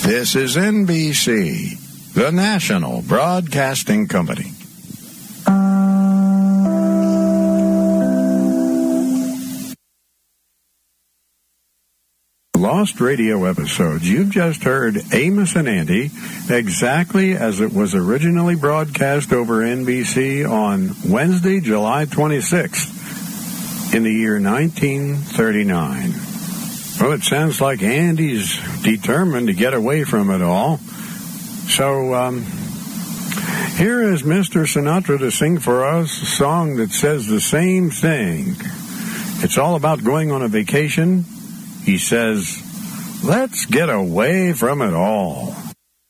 This is NBC, the National Broadcasting Company. Lost radio episodes. You've just heard Amos and Andy exactly as it was originally broadcast over NBC on Wednesday, July 26th in the year 1939. Well, it sounds like Andy's determined to get away from it all. So, here is Mr. Sinatra to sing for us a song that says the same thing. It's all about going on a vacation. He says, let's get away from it all.